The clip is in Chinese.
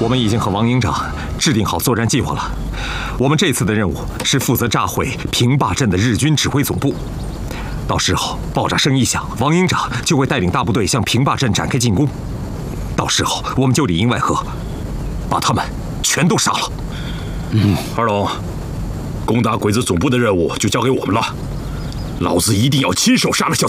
我们已经和王营长制定好作战计划了。我们这次的任务是负责炸毁平坝镇的日军指挥总部。到时候爆炸声一响，王营长就会带领大部队向平坝镇展开进攻。到时候我们就里应外合，把他们全都杀了。 二龙，攻打鬼子总部的任务就交给我们了。老子一定要亲手杀了小